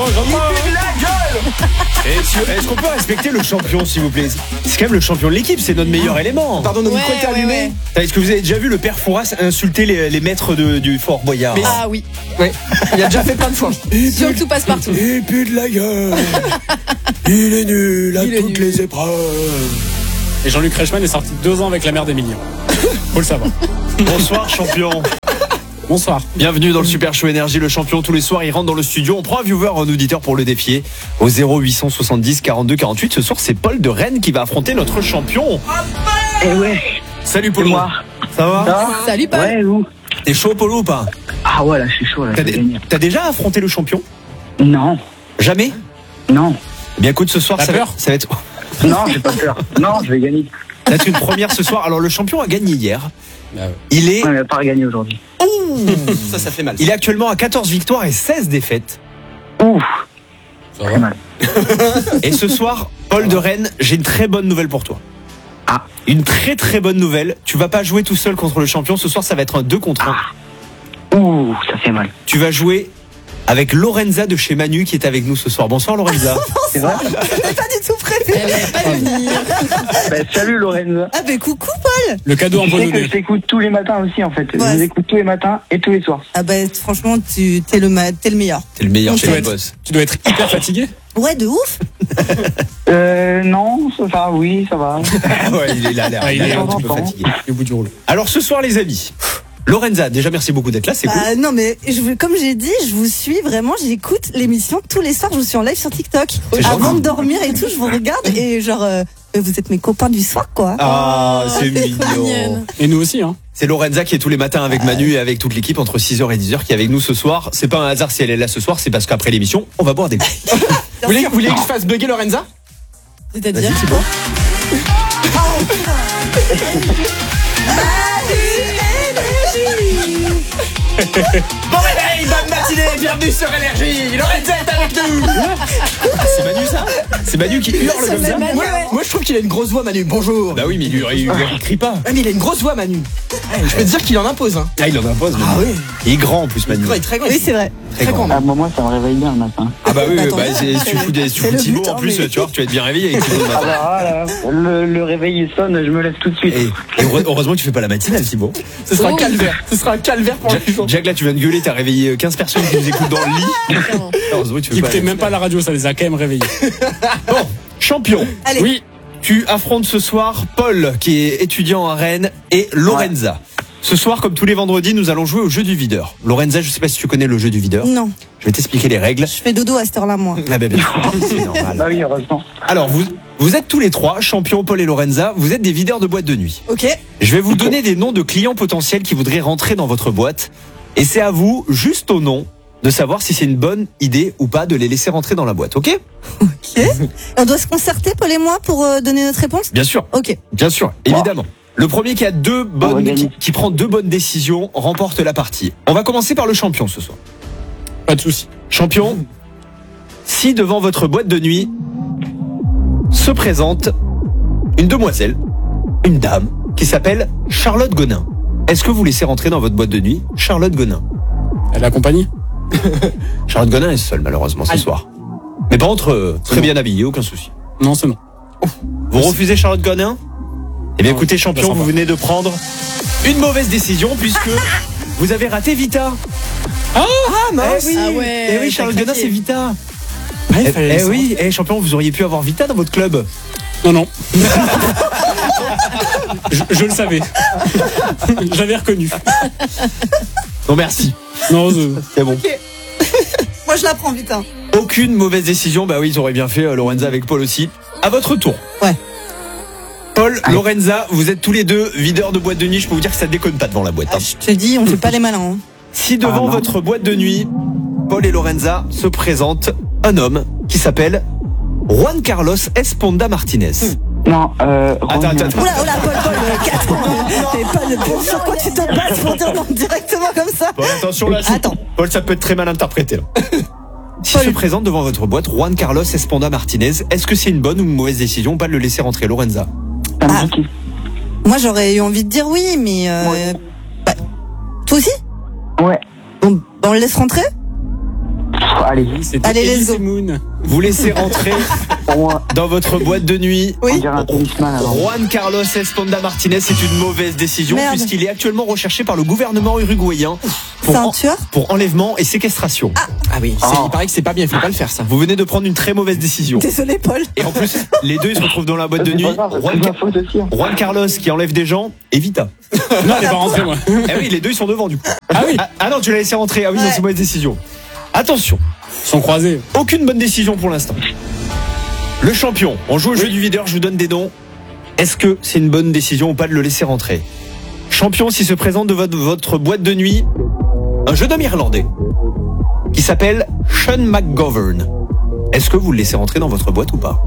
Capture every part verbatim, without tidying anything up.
j'entends. Il fait de la gueule. Est-ce qu'on peut respecter le champion, s'il vous plaît? C'est quand même le champion de l'équipe, c'est notre meilleur élément. Pardon, nos Ouais, micros étaient ouais, allumés. ouais. Est-ce que vous avez déjà vu le père Fouras insulter les, les maîtres de- du Fort Boyard? Ah oui, Ouais, il a déjà fait plein de fois. surtout passe partout. Il pue de la gueule. Il est nul à Il est toutes nul. les épreuves. Et Jean-Luc Reichmann est sorti deux ans avec la mère d'Emilien. Faut le savoir. Bonsoir, champion. Bonsoir. Bienvenue dans le Super Show Énergie, le champion. Tous les soirs, il rentre dans le studio. On prend un viewer, un auditeur pour le défier au zéro huit cent soixante-dix quarante-deux quarante-huit. Ce soir, c'est Paul de Rennes qui va affronter notre champion. Eh ouais, Salut, c'est Polo. moi. Ça va? Ça va Salut Paul. Ouais, vous T'es chaud, Polo, ou pas? Ah ouais, là, je suis chaud, là, je T'as vais dé- gagner. t'as déjà affronté le champion? Non, Jamais? non, Eh bien, écoute, ce soir, T'as ça va, peur ça va être. non, j'ai pas peur. Non, je vais gagner. Ça va être une première ce soir. Alors, le champion a gagné hier. Ah ouais. Il est, Ouais, mais pas gagner aujourd'hui. Ça, ça fait mal. il est actuellement à quatorze victoires et seize défaites. Ouf, Ça très va. mal. Et ce soir, Paul de Rennes, j'ai une très bonne nouvelle pour toi. Ah. Une très très bonne nouvelle. Tu vas pas jouer tout seul contre le champion. Ce soir, ça va être un deux contre un. Ouh, ça fait mal. Tu vas jouer avec Lorenza de chez Manu qui est avec nous ce soir. Bonsoir Lorenza. C'est vrai Pas du tout prêt. Elle va pas venir. Bah, salut Lorenza. Ah ben coucou Paul. Le cadeau Tu sais que empoisonné. je t'écoute tous les matins aussi en fait. Je Ouais. vous écoute tous les matins et tous les soirs. Ah ben franchement tu t'es le ma- t'es le meilleur. T'es le meilleur On chez les t'aide. boss. Tu dois être hyper fatigué. Ouais de ouf. Euh, non, enfin oui, ça va. Ouais, il est là, l'air- Ah, il il a est l'air un de petit peu temps en temps. fatigué. Et au bout du rouleau. Alors ce soir les amis, Lorenza, déjà merci beaucoup d'être là, c'est cool. Bah non mais je, vous- comme j'ai dit, je vous suis vraiment, j'écoute l'émission tous les soirs, je vous suis en live sur TikTok. C'est Avant gentil. de dormir et tout, je vous regarde et genre euh, vous êtes mes copains du soir quoi. Ah, c'est t'es trop mignon. mignonne. Et nous aussi, hein. C'est Lorenza qui est tous les matins avec Manu et avec toute l'équipe entre six heures et dix heures qui est avec nous ce soir. C'est pas un hasard si elle est là ce soir, c'est parce qu'après l'émission, on va boire des coups. Vous voulez, vous voulez que je fasse bugger Lorenza? C'est-à-dire Vas-y, c'est bon. Bon réveil, bonne matinée, bienvenue sur Énergie. Lorenza est avec nous. C'est Manu ça? C'est Manu qui hurle comme ça? Manu, Ouais, ouais. moi je trouve qu'il a une grosse voix, Manu. Bonjour. Bah oui, mais il, il, il, il crie pas. Ouais, mais il a une grosse voix, Manu. Ouais, je peux te dire qu'il en impose. Hein. Ah, il en impose. Manu. Ah oui. Il est grand en plus, Manu. Il est très grand. Oui c'est vrai. Très grand. Ah, bah, moi, ça me réveille bien le matin. Ah bah oui, Bah, oui, tant bah, mieux. c'est- si tu fous des si tu C'est fous le Thibaut but, en hein, plus, mais- tu vois, tu vas être bien réveillé avec Thibaut le Ah matin. bah, ah là, le, le réveil sonne, je me lève tout de suite. Et, et heure- heureusement que tu fais pas la matinale, Thibaut. Ce sera un Oh. calvaire. Ce sera un calvaire pour Jack, les gens. Jack, là, tu viens de gueuler, t'as réveillé quinze personnes qui nous écoutent dans le lit. Clairement. Heureusement que tu fais Ils pas écoutaient la même pas la radio, ça les a quand même réveillés. Bon, champion. Allez. Oui, tu affrontes ce soir Paul, qui est étudiant à Rennes, et Lorenza. Ce soir, comme tous les vendredis, nous allons jouer au jeu du videur. Lorenza, je sais pas si tu connais le jeu du videur. Non, Je vais t'expliquer les règles. je fais dodo à cette heure-là moi. Ah ben, bien sûr, c'est normal. Bah oui, heureusement. Alors, vous, vous êtes tous les trois, champions Paul et Lorenza, vous êtes des videurs de boîtes de nuit. Ok. Je vais vous donner des noms de clients potentiels qui voudraient rentrer dans votre boîte. Et c'est à vous, juste au nom, de savoir si c'est une bonne idée ou pas de les laisser rentrer dans la boîte, ok? Ok. On doit se concerter Paul et moi pour euh, donner notre réponse. Bien sûr, Ok. bien sûr, évidemment. Le premier qui a deux On va bonnes, gagner. qui, qui prend deux bonnes décisions remporte la partie. On va commencer par le champion ce soir. Pas de soucis. Champion, si devant votre boîte de nuit se présente une demoiselle, une dame, qui s'appelle Charlotte Gonin, est-ce que vous laissez rentrer dans votre boîte de nuit Charlotte Gonin? Elle est accompagnée. Charlotte Gonin est seule malheureusement ce Aïe. soir. Mais par contre, euh, très non. bien habillée, aucun souci. Non, c'est non. Vous refusez Charlotte Gonin? Eh bien Non, écoutez pas champion, sympa. vous venez de prendre une mauvaise décision puisque vous avez raté Vita. Ah mince. Eh oui, Ah ouais, eh oui t'as Charlotte Gonin craqué. c'est Vita. Ouais, il Eh, fallait eh le oui, eh champion, vous auriez pu avoir Vita dans votre club. Non, non. je, je le savais. J'avais reconnu. Non merci. Non, je- C'est bon. Moi je la prends vite hein. Aucune mauvaise décision. Bah oui, ils auraient bien fait euh, Lorenza avec Paul aussi. À votre tour. Ouais. Paul, Lorenza, vous êtes tous les deux videurs de boîte de nuit. Je peux vous dire que ça déconne pas devant la boîte. hein. Je te dis, on fait pas les malins. Hein. Si devant Ah, non. votre boîte de nuit, Paul et Lorenza se présente un homme qui s'appelle Juan Carlos Esponda Martinez. Non, euh. Attends, Romain. attends, attends. Oula, oula, Paul, Paul, euh, quatre. T'es pas de sur quoi tu te bases pour dire non directement comme ça. Paul, attention là. Attends. Paul, ça peut être très mal interprété là. S'il Paul. se présente devant votre boîte, Juan Carlos Esponda Martinez, est-ce que c'est une bonne ou une mauvaise décision ou pas de le laisser rentrer, Lorenza? Ça me Ah. dit qui Moi j'aurais eu envie de dire oui, mais euh, Ouais. bah, toi aussi. Ouais. Bon, bah, on le laisse rentrer. Allez, C'était Allez, let's Elise go. Moon. Vous laissez rentrer pour moi, dans votre boîte de nuit on Oui. dirait un tennisman alors. Juan Carlos Esponda Martinez. C'est une mauvaise décision Merde. puisqu'il est actuellement recherché par le gouvernement uruguayen pour, C'est un en- tueur pour enlèvement et séquestration. Ah oui, c'est- il paraît que c'est pas bien, il faut pas le faire ça. Vous venez de prendre une très mauvaise décision. Désolé, Paul. Et en plus, les deux ils se retrouvent dans la boîte de C'est nuit. pas grave, Juan, c'est ma faute aussi. hein. Juan Carlos qui enlève des gens et Vita. Non, elle est pas rentrée, moi. Eh oui, les deux ils sont devant du coup. Ah oui, Ah, ah non, tu l'as laissé rentrer. Ah oui, non, Ouais. c'est une mauvaise décision. Attention, ils sont croisés. aucune bonne décision pour l'instant. Le champion, on joue au jeu du videur, je vous donne des dons. Est-ce que c'est une bonne décision ou pas de le laisser rentrer? Champion, s'il se présente de votre, votre boîte de nuit, un jeune homme irlandais qui s'appelle Sean McGovern. Est-ce que vous le laissez rentrer dans votre boîte ou pas?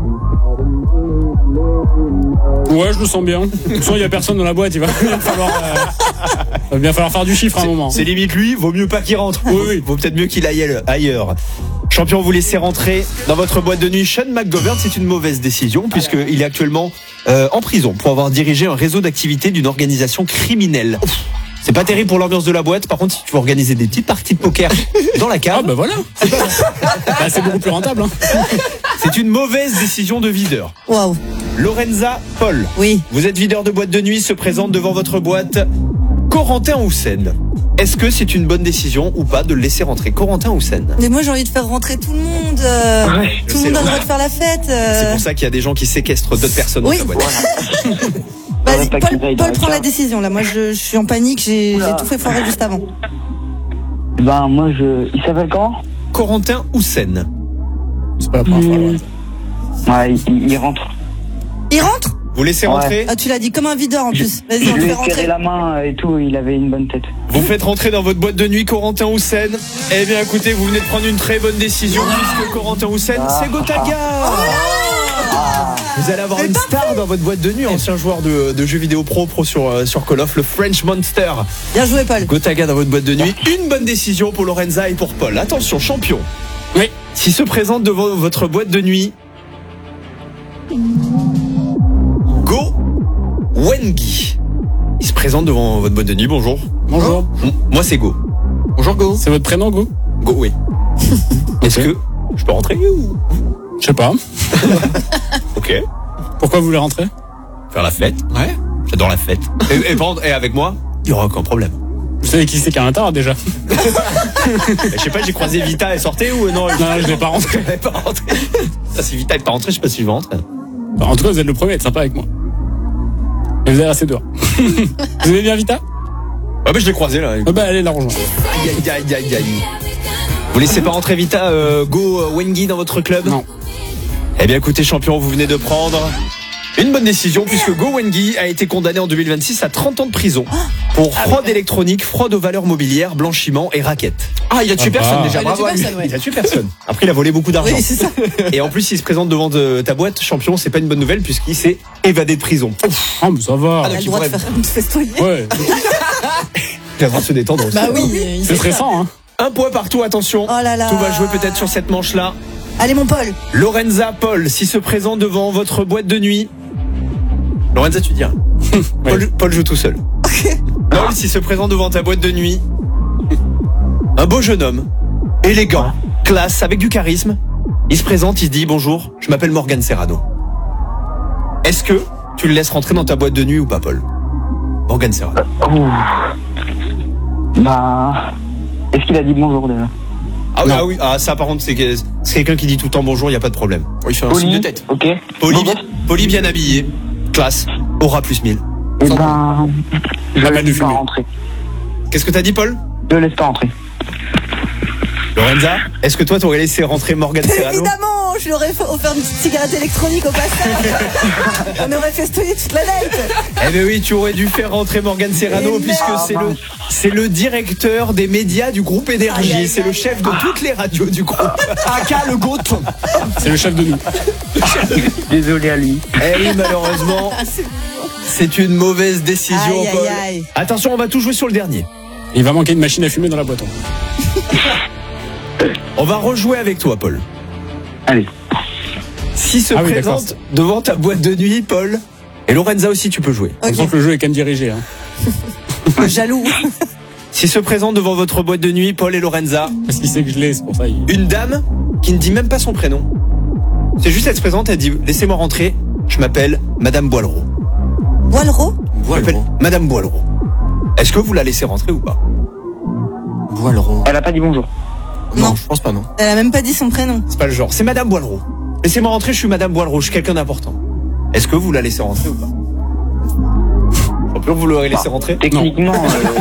Ouais, je le sens bien. De toute façon, il y a personne dans la boîte, il va bien falloir, euh, va bien falloir faire du chiffre à un moment. C'est limite lui, vaut mieux pas qu'il rentre. Oui, oui. Vaut peut-être mieux qu'il aille ailleurs. Champion, vous laissez rentrer dans votre boîte de nuit Sean McGovern. C'est une mauvaise décision puisqu'il est actuellement euh, en prison pour avoir dirigé un réseau d'activités d'une organisation criminelle. C'est pas terrible pour l'ambiance de la boîte. Par contre, si tu veux organiser des petites parties de poker dans la Ah cave, bah voilà. C'est pas- bah, c'est beaucoup plus rentable. Hein. c'est une mauvaise décision de videur. Waouh. Lorenza Paul, Oui. vous êtes videur de boîte de nuit, se présente devant votre boîte Corentin Houssen. Est-ce que c'est une bonne décision ou pas de le laisser rentrer Corentin Houssen? Mais moi, j'ai envie de faire rentrer tout le monde. euh, Ouais, je tout le sais, monde a le ouais. droit de faire la fête. euh. C'est pour ça qu'il y a des gens qui séquestrent d'autres personnes Oui. dans ta boîte. Vas-y, Ouais, pas Paul, qu'il aille dans Paul la prend la cave. décision. Là, moi, je, je suis en panique. J'ai j'ai tout fait foirer juste avant. Ben, moi, je. Il s'appelle comment? Corentin Houssen. C'est pas la première fois. ouais. Ouais, il, il rentre. Il rentre? Vous laissez Ouais. rentrer? Ah, tu l'as dit comme un videur en plus. Vas-y, Je on le lui fait ai serré rentrer. la main et tout, il avait une bonne tête. Vous faites rentrer dans votre boîte de nuit Corentin Houssen. Eh bien écoutez, vous venez de prendre une très bonne décision puisque Corentin Houssen, c'est Gotaga. Vous allez avoir une star dans votre boîte de nuit, ancien joueur de, de jeux vidéo pro pro sur, euh, sur Call of, le French Monster. Bien joué, Paul. Gotaga dans votre boîte de nuit. Une bonne décision pour Lorenza et pour Paul. Attention, champion. Oui. S'il se présente devant votre boîte de nuit, Go Wengi. Il se présente devant votre boîte de nuit, bonjour. Bonjour. M- Moi c'est Go. Bonjour Go. C'est votre prénom, Go? Go, oui. Est-ce que je peux rentrer ou... Je sais pas. Ok. Pourquoi vous voulez rentrer? Faire la fête. Ouais. J'adore la fête. Et, et, par contre, et avec moi, il n'y aura aucun problème. Vous savez qui c'est qui est à l'intérieur déjà? Je sais pas, j'ai croisé Vita, elle sortait ou non? Non, je l'ai pas rentré. Elle est pas rentrée. Ça, si Vita est pas rentrée, je sais pas si je vais rentrer. En tout cas, vous êtes le premier à être sympa avec moi. Et vous allez rester dehors. Vous aimez bien Vita? Ah bah je l'ai croisé là. Ah bah allez la rejoindre. Aïe aïe aïe aïe aïe. Vous laissez pas rentrer Vita, euh, Go euh, Wengi dans votre club? Non. Eh bien écoutez champion, vous venez de prendre une bonne décision puisque Go Wengi a été condamné en deux mille vingt-six à trente ans de prison pour fraude électronique, fraude aux valeurs mobilières, blanchiment et raquettes. Ah, il a tué Ah personne bah. déjà, Il a tué bravo à lui. personne, ouais. Il a tué personne. Après il a volé beaucoup d'argent. Oui, c'est ça. Et en plus il se présente devant de- ta boîte champion, c'est pas une bonne nouvelle puisqu'il s'est évadé de prison. Ah mais ça va. Ah, Il a donc le il droit de pourrait- faire de festoyer. Ouais. Il va devoir se détendre aussi. Bah oui, il C'est fait stressant, hein. Un point partout, attention. Oh là là. Tout va jouer peut-être sur cette manche-là. Allez, mon Paul. Lorenza Paul, s'il se présente devant votre boîte de nuit. Lorenza, tu dis rien. Paul, Paul joue tout seul. Paul, s'il se présente devant ta boîte de nuit. Un beau jeune homme, élégant, classe, avec du charisme. Il se présente, il se dit bonjour, je m'appelle Morgan Serrano. Est-ce que tu le laisses rentrer dans ta boîte de nuit ou pas, Paul? Morgan Serrano. Ouh. Bah. Est-ce qu'il a dit bonjour déjà? Ah oui, Non. ah oui, ah ça par contre, c'est que- c'est quelqu'un qui dit tout le temps bonjour, il n'y a pas de problème. Il fait un signe de tête. Ok. Poli, Bon, poli bien habillé, classe, aura plus mille. Eh ben. Je Pas le mal de laisse pas fumée. rentrer. Qu'est-ce que t'as dit, Paul? Je le laisse pas rentrer. Lorenza, est-ce que toi t'aurais laissé rentrer Morgan Serrano? Évidemment, je lui aurais fait- offert une petite cigarette électronique au passage. On aurait festoyé toute la night. Eh ben oui, tu aurais dû faire rentrer Morgan Serrano Et puisque merde. c'est le c'est le directeur des médias du groupe Aïe, Énergie, aïe, c'est le aïe. chef de toutes les radios du groupe. Aka le goat. C'est le chef de nous. Désolé à lui. Eh oui, malheureusement, c'est une mauvaise décision, Aïe, aïe, Paul. aïe. Attention, on va tout jouer sur le dernier. Il va manquer une machine à fumer dans la boîte. On va rejouer avec toi, Paul. Allez. Si se Ah oui, présente devant ta boîte de nuit, Paul, et Lorenza aussi, tu peux jouer. On Ok. sent que le jeu est quand même dirigé. Hein. Jaloux. Si se présente devant votre boîte de nuit Paul et Lorenza, Parce qu'il sait que je l'ai, c'est pour ça. Il... une dame qui ne dit même pas son prénom. C'est juste, elle se présente, elle dit « Laissez-moi rentrer, je m'appelle Madame Boileau. Boileau » Je m'appelle Madame Boileau. Est-ce que vous la laissez rentrer ou pas? Boileau. Elle a pas dit bonjour. Non. Je pense pas, non. Elle a même pas dit son prénom. C'est pas le genre. C'est Madame Boileau. Laissez-moi rentrer, je suis Madame Boileau, je suis quelqu'un d'important. Est-ce que vous la laissez rentrer ou pas? Champion, vous l'aurez laissé rentrer? Techniquement, euh,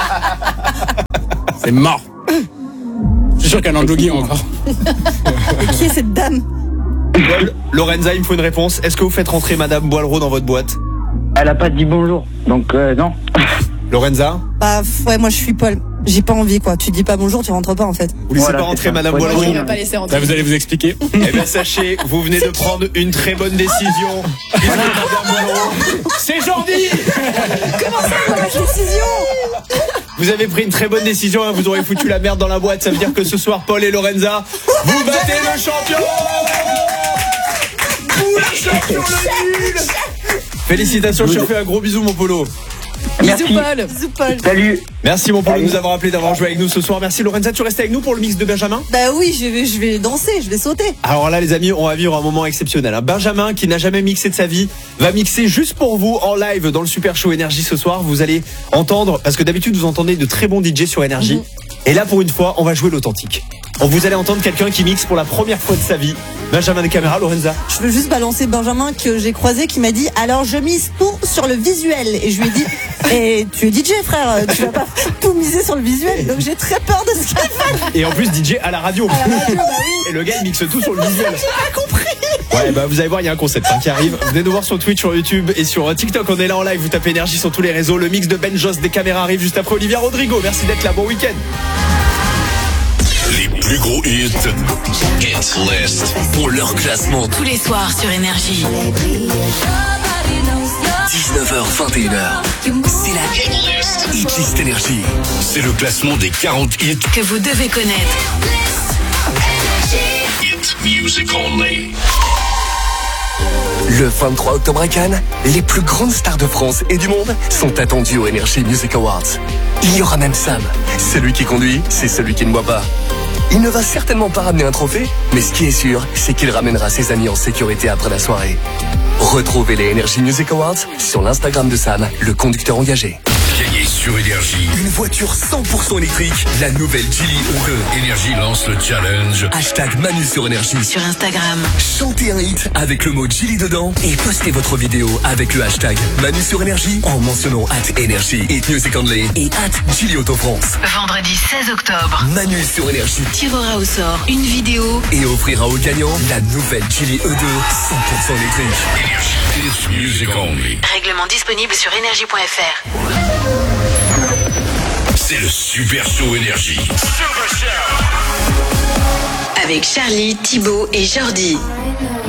C'est mort. Je suis sûr qu'elle est en jogging encore. Et qui est cette dame? Paul, Lorenza, il me faut une réponse. Est-ce que vous faites rentrer Madame Boileau dans votre boîte? elle a pas dit bonjour. Donc, euh, non. Lorenza, Bah ouais, moi je suis Paul. J'ai pas envie quoi. Tu dis pas bonjour, tu rentres pas en fait. vous laissez Voilà, pas c'est rentrer ça. Madame Ouais, Boileau? Moi, je ne vais pas laisser Là, rentrer. vous allez vous expliquer. Eh bien, sachez, vous venez de prendre une très bonne décision. Madame Boileau, c'est Jordi. Décision. Vous avez pris une très bonne décision, hein, vous aurez foutu la merde dans la boîte. Ça veut dire que ce soir, Paul et Lorenza, vous battez le champion. Vous le champion, le nul. Félicitations, je te fais un gros bisou, mon Polo. Merci. Bisous, Paul. Bisous Paul. Salut. Merci, mon Polo, de Salut. nous avoir appelé, d'avoir joué avec nous ce soir. Merci, Lorenza. Tu restes avec nous pour le mix de Benjamin? Bah oui, je vais, je vais danser, je vais sauter. Alors là, les amis, on va vivre un moment exceptionnel. hein. Benjamin, qui n'a jamais mixé de sa vie, va mixer juste pour vous en live dans le Super Show Énergie ce soir. Vous allez entendre, parce que d'habitude, vous entendez de très bons D J sur Énergie. Mhm. Et là, pour une fois, on va jouer l'authentique. On vous allez entendre quelqu'un qui mixe pour la première fois de sa vie. Benjamin des caméras, Lorenza. Je veux juste balancer Benjamin que j'ai croisé qui m'a dit alors je mise tout sur le visuel et je lui ai dit et tu es D J frère, tu vas pas tout miser sur le visuel donc j'ai très peur de ce qu'il fait Et en plus, D J à la radio. à la radio. Bah oui. Et le gars, il mixe tout sur le visuel. J'ai pas compris. Ouais, bah vous allez voir, il y a un concept hein, qui arrive. Vous venez nous voir sur Twitch, sur YouTube et sur TikTok. On est là en live. Vous tapez Énergie sur tous les réseaux. Le mix de Ben Joss des caméras arrive juste après Olivia Rodrigo. Merci d'être là. Bon week-end. Les plus gros hits Hit List pour leur classement. Tous les soirs sur Énergie. dix-neuf heures vingt et une heures. C'est la Hit List. Hit List Énergie. C'est le classement des quarante hits. que vous devez connaître. Hit Music Only. Le vingt-trois octobre à Cannes, les plus grandes stars de France et du monde sont attendues aux Energy Music Awards. Il y aura même Sam. Celui qui conduit, c'est celui qui ne boit pas. Il ne va certainement pas ramener un trophée, mais ce qui est sûr, c'est qu'il ramènera ses amis en sécurité après la soirée. Retrouvez les Energy Music Awards sur l'Instagram de Sam, le conducteur engagé. Gagné sur Énergie. Une voiture cent pour cent électrique, la nouvelle Geely E deux. Énergie lance le challenge. Hashtag Manu sur Énergie. Sur Instagram. Chantez un hit avec le mot Geely dedans et postez votre vidéo avec le hashtag Manu sur Énergie en mentionnant at Énergie, Hit Music Only et at Geely Auto France. Vendredi seize octobre. Manu sur Énergie Tirera au sort une vidéo et offrira aux gagnants la nouvelle Geely E deux cent pour cent électrique. Énergie. It's music only. Règlement disponible sur énergie point f r. C'est le Super Show Énergie. Avec Charlie, Thibaut et Jordi.